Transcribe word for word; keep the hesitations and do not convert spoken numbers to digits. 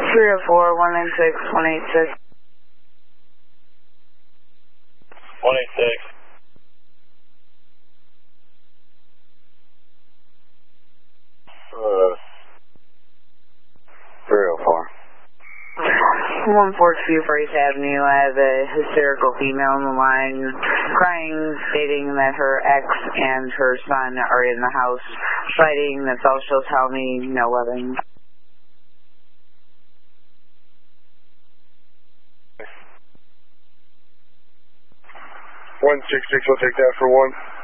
three oh four, one nine six, one eight six. one eight six. Uh, three oh four. one forty-two First Avenue. I have a hysterical female on the line crying, stating that her ex and her son are in the house fighting. That's all she'll tell me, no weapons. one six six, we'll take that for one.